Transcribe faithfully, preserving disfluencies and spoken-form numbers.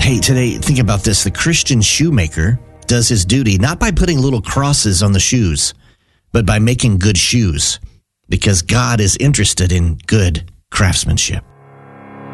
Hey, today, think about this. The Christian shoemaker does his duty not by putting little crosses on the shoes, but by making good shoes, because God is interested in good craftsmanship.